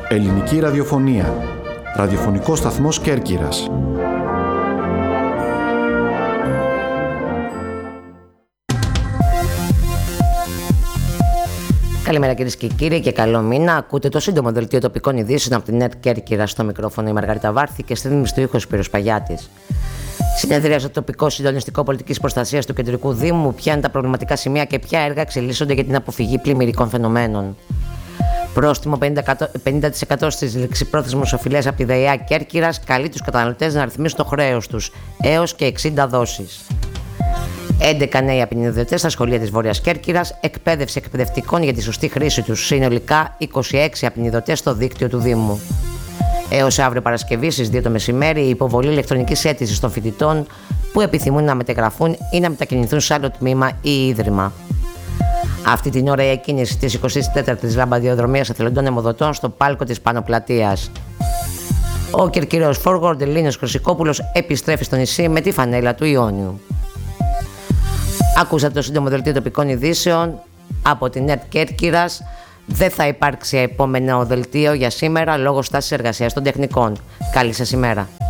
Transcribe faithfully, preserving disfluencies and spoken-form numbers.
Ελληνική ραδιοφωνία. Ραδιοφωνικός σταθμός Κέρκυρας. Καλημέρα κυρίες και κύριοι και καλό μήνα. Ακούτε το σύντομο δελτίο τοπικών ειδήσεων από την ΕΡΤ Κέρκυρα. Στο μικρόφωνο η Μαργαρίτα Βάρθη και στη ρύθμιση του ήχου Σπύρος Παγιάτης. Συνεδρία στο τοπικό συντονιστικό πολιτικής προστασίας του Κεντρικού Δήμου. Ποια είναι τα προβληματικά σημεία και ποια έργα εξελίσσονται για την αποφυγή πλημμυρικών φαινομένων. Πρόστιμο πενήντα τοις εκατό στις ληξιπρόθεσμες οφειλές από τη ΔΕΙΑ Κέρκυρας καλεί τους καταναλωτές να ρυθμίσουν το χρέος τους έως και εξήντα δόσεις. έντεκα νέοι απεινιδιωτές στα σχολεία της Βόρειας Κέρκυρας, εκπαίδευση εκπαιδευτικών για τη σωστή χρήση τους. Συνολικά είκοσι έξι απεινιδιωτές στο δίκτυο του Δήμου. Έως αύριο Παρασκευή στις δύο το μεσημέρι, η υποβολή ηλεκτρονικής αίτησης των φοιτητών που επιθυμούν να μετεγραφούν ή να μετακινηθούν σε άλλο τμήμα ή ίδρυμα. Αυτή την ώρα η εκκίνηση της εικοστής τέταρτης λαμπαδιοδρομίας εθελοντών αιμοδοτών στο πάλκο της Πανοπλατείας. Ο Κερκυραίος Forward Ελλήνος Χρυσικόπουλος επιστρέφει στο νησί με τη φανέλα του Ιόνιου. Ακούσατε το σύντομο δελτίο τοπικών ειδήσεων από την ΕΡΤ Κέρκυρας. Δεν θα υπάρξει επόμενο δελτίο για σήμερα λόγω στάσης εργασίας των τεχνικών. Καλή σας ημέρα.